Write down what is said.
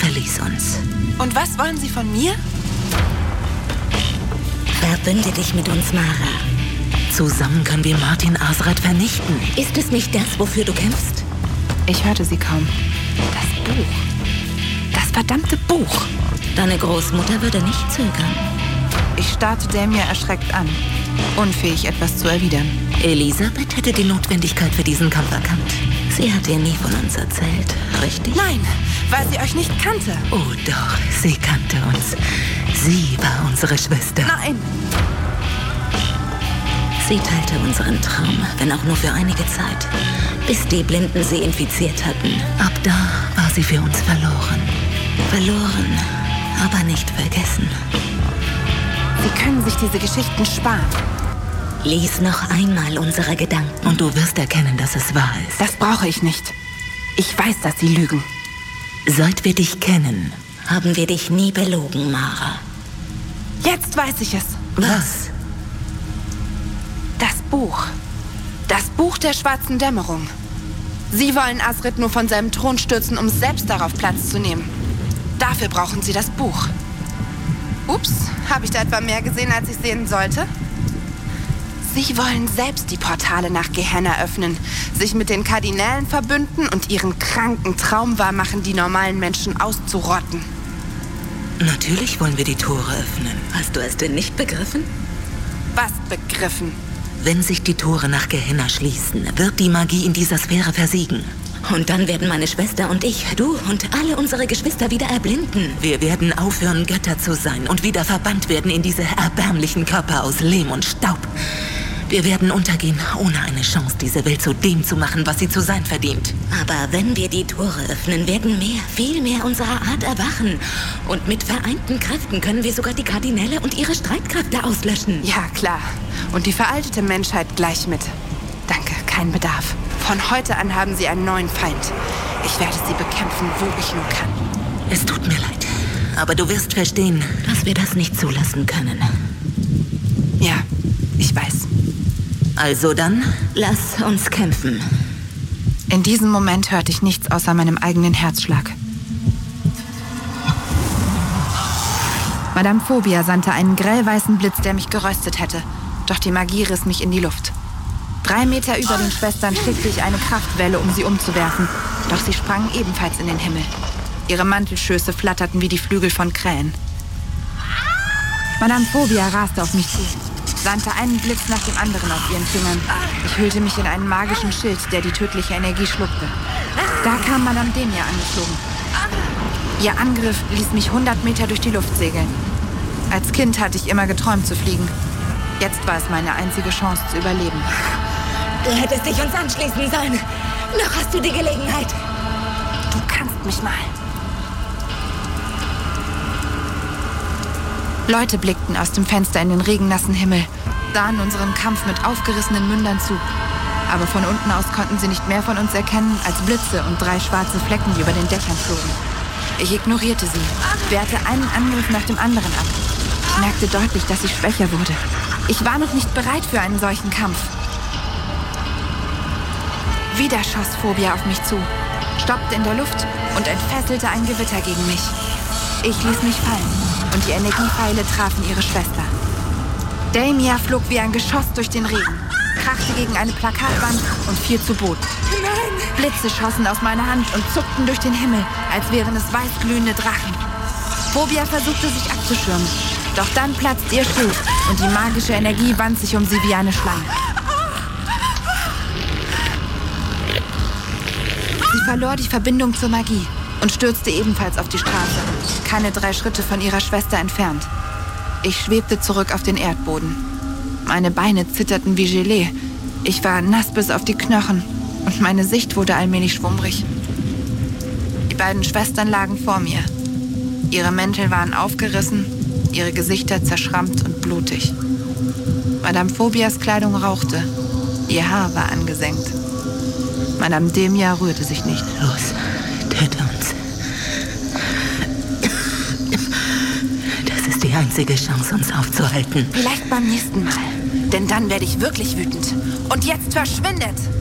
verließ uns. Und was wollen Sie von mir? Verbünde dich mit uns, Mara. Zusammen können wir Martin Azrath vernichten. Ist es nicht das, wofür du kämpfst? Ich hörte sie kaum. Das Buch. Das verdammte Buch. Deine Großmutter würde nicht zögern. Ich starrte Damia erschreckt an, unfähig, etwas zu erwidern. Elisabeth hätte die Notwendigkeit für diesen Kampf erkannt. Sie hat dir nie von uns erzählt, richtig? Nein, weil sie euch nicht kannte. Oh doch, sie kannte uns. Sie war unsere Schwester. Nein! Sie teilte unseren Traum, wenn auch nur für einige Zeit, bis die Blinden sie infiziert hatten. Ab da war sie für uns verloren. Verloren, aber nicht vergessen. Sie können sich diese Geschichten sparen. Lies noch einmal unsere Gedanken und du wirst erkennen, dass es wahr ist. Das brauche ich nicht. Ich weiß, dass sie lügen. Seit wir dich kennen, haben wir dich nie belogen, Mara. Jetzt weiß ich es. Was? Das Buch. Das Buch der schwarzen Dämmerung. Sie wollen Azrath nur von seinem Thron stürzen, um selbst darauf Platz zu nehmen. Dafür brauchen sie das Buch. Ups, habe ich da etwa mehr gesehen, als ich sehen sollte? Sie wollen selbst die Portale nach Gehenna öffnen, sich mit den Kardinälen verbünden und ihren kranken Traum wahrmachen, die normalen Menschen auszurotten. Natürlich wollen wir die Tore öffnen. Hast du es denn nicht begriffen? Was begriffen? Wenn sich die Tore nach Gehenna schließen, wird die Magie in dieser Sphäre versiegen. Und dann werden meine Schwester und ich, du und alle unsere Geschwister wieder erblinden. Wir werden aufhören, Götter zu sein und wieder verbannt werden in diese erbärmlichen Körper aus Lehm und Staub. Wir werden untergehen, ohne eine Chance, diese Welt zu dem zu machen, was sie zu sein verdient. Aber wenn wir die Tore öffnen, werden mehr, viel mehr unserer Art erwachen. Und mit vereinten Kräften können wir sogar die Kardinäle und ihre Streitkräfte auslöschen. Ja, klar. Und die veraltete Menschheit gleich mit. Danke, kein Bedarf. Von heute an haben sie einen neuen Feind. Ich werde sie bekämpfen, wo ich nur kann. Es tut mir leid, aber du wirst verstehen, dass wir das nicht zulassen können. Ja, ich weiß. Also dann, lass uns kämpfen. In diesem Moment hörte ich nichts außer meinem eigenen Herzschlag. Madame Phobia sandte einen grellweißen Blitz, der mich geröstet hätte. Doch die Magie riss mich in die Luft. 3 Meter über den Schwestern schickte ich eine Kraftwelle, um sie umzuwerfen. Doch sie sprangen ebenfalls in den Himmel. Ihre Mantelschöße flatterten wie die Flügel von Krähen. Madame Phobia raste auf mich zu, sandte einen Blitz nach dem anderen auf ihren Fingern. Ich hüllte mich in einen magischen Schild, der die tödliche Energie schluckte. Da kam Madame Damia angeflogen. Ihr Angriff ließ mich 100 Meter durch die Luft segeln. Als Kind hatte ich immer geträumt zu fliegen. Jetzt war es meine einzige Chance zu überleben. Du hättest dich uns anschließen sollen. Noch hast du die Gelegenheit. Du kannst mich mal. Leute blickten aus dem Fenster in den regennassen Himmel, sahen unseren Kampf mit aufgerissenen Mündern zu. Aber von unten aus konnten sie nicht mehr von uns erkennen als Blitze und 3 schwarze Flecken, die über den Dächern flogen. Ich ignorierte sie, wehrte einen Angriff nach dem anderen ab. Ich merkte deutlich, dass ich schwächer wurde. Ich war noch nicht bereit für einen solchen Kampf. Wieder schoss Phobia auf mich zu, stoppte in der Luft und entfesselte ein Gewitter gegen mich. Ich ließ mich fallen und die Energiepfeile trafen ihre Schwester. Damia flog wie ein Geschoss durch den Regen, krachte gegen eine Plakatwand und fiel zu Boden. Nein! Blitze schossen aus meiner Hand und zuckten durch den Himmel, als wären es weißglühende Drachen. Phobia versuchte sich abzuschirmen, doch dann platzte ihr Schild und die magische Energie wand sich um sie wie eine Schlange. Sie verlor die Verbindung zur Magie und stürzte ebenfalls auf die Straße, keine 3 Schritte von ihrer Schwester entfernt. Ich schwebte zurück auf den Erdboden. Meine Beine zitterten wie Gelee. Ich war nass bis auf die Knochen und meine Sicht wurde allmählich schwummrig. Die beiden Schwestern lagen vor mir. Ihre Mäntel waren aufgerissen, ihre Gesichter zerschrammt und blutig. Madame Phobias Kleidung rauchte, ihr Haar war angesenkt. Madame Damia rührte sich nicht. Los, töte uns. Das ist die einzige Chance, uns aufzuhalten. Vielleicht beim nächsten Mal. Denn dann werde ich wirklich wütend. Und jetzt verschwindet!